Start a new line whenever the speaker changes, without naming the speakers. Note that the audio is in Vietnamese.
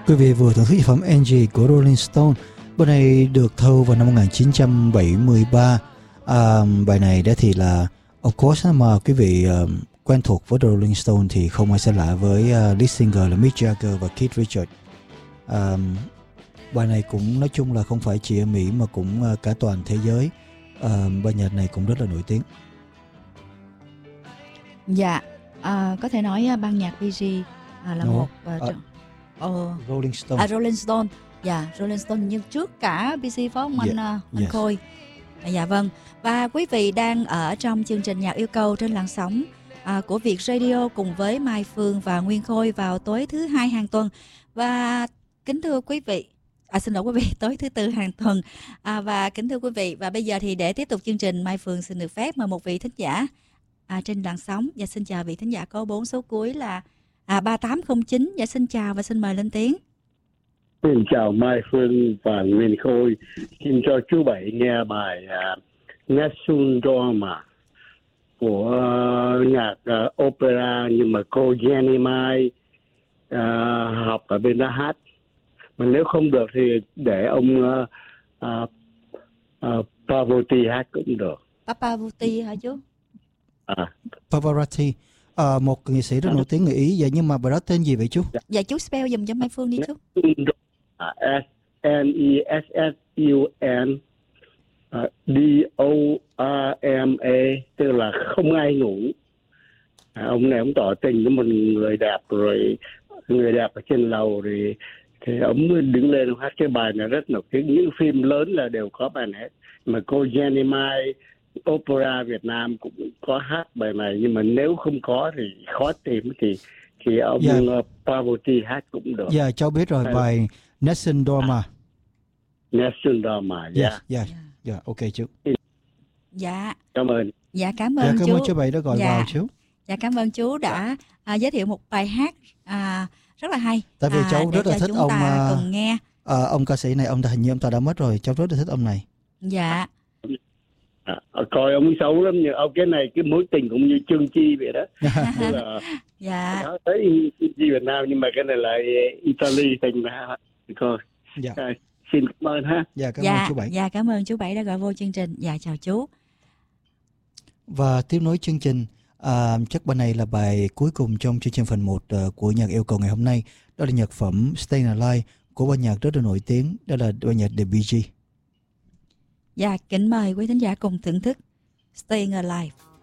Quý vị vừa thưởng thức sản phẩm Angie của Rolling Stone. Bài này được thâu vào năm 1973. Bài này đó thì là of course mà quý vị quen thuộc với Rolling Stone thì không ai xa lạ với lead singer là Mick Jagger và Keith Richards. Bài này cũng nói chung là không phải chỉ ở Mỹ mà cũng cả toàn thế giới. Bài nhạc này cũng rất là nổi tiếng.
Dạ, có thể nói ban nhạc Bee Gees là một
Rolling Stone.
Rolling Stone. Dạ, Rolling Stone nhưng trước cả Bee Gees phải không anh Khôi? Dạ vâng. Và quý vị đang ở trong chương trình Nhạc Yêu Cầu trên làn sóng của Việt Radio cùng với Mai Phương và Nguyên Khôi vào tối thứ hai hàng tuần. Và kính thưa quý vị, xin lỗi quý vị, tối thứ tư hàng tuần. Và kính thưa quý vị, và bây giờ thì để tiếp tục chương trình, Mai Phương xin được phép mời một vị thính giả trên làn sóng. Và xin chào vị thính giả có 4 số cuối là 3809. Dạ xin chào và xin mời lên tiếng.
Xin chào Mai Phương và Nguyên Khôi. Xin cho chú Bảy nghe bài Nessun Dorma của nhạc opera, nhưng mà cô Jenny Mai học ở bên đó hát. Mà nếu không được thì để ông Pavarotti hát cũng được.
Pavarotti hả chú?
Pavarotti, một nghệ sĩ rất nổi tiếng người Ý. Vậy nhưng mà bài đó tên gì vậy chú?
Dạ chú spell dùm cho Mai Phương đi chú.
Nessun Dorma, tức là không ai ngủ. Ông này ông tỏ tình với một người đẹp, rồi người đẹp ở trên lầu thì ông đứng lên ông hát cái bài này rất nổi tiếng. Những phim lớn là đều có bài này hết. Mà cô Jenny Mai opera Việt Nam cũng có hát bài này, nhưng mà nếu không có thì khó tìm thì ông Pavarotti hát cũng được.
Dạ cháu biết rồi, bài Nessun Dorma.
Nessun Dorma.
Dạ, ok chú.
Dạ.
Cảm ơn.
Dạ cảm ơn chú.
Cảm ơn chú Bảy đã gọi vào chú.
Dạ cảm ơn chú đã giới thiệu một bài hát rất là hay.
Tại vì cháu rất là thích ông
cùng nghe.
Ông ca sĩ này, ông hình như ông ta đã mất rồi, cháu rất là thích ông này.
Dạ.
Coi ông xấu lắm, nhưng ông cái này cái mối tình cũng như Trương Chi vậy đó.
Dạ.
Nó tới Chi Việt Nam nhưng mà cái này là Italy thành ra coi.
Dạ.
Xin cảm ơn ha.
Dạ cảm ơn chú Bảy.
Dạ cảm ơn chú Bảy đã gọi vô chương trình. Dạ chào chú.
Và tiếp nối chương trình, chắc bài này là bài cuối cùng trong chương trình phần 1 của nhạc yêu cầu ngày hôm nay. Đó là nhạc phẩm Staying Alive của ban nhạc rất là nổi tiếng, đó là ban nhạc The Bee Gees.
Dạ kính mời quý thính giả cùng thưởng thức Staying Alive.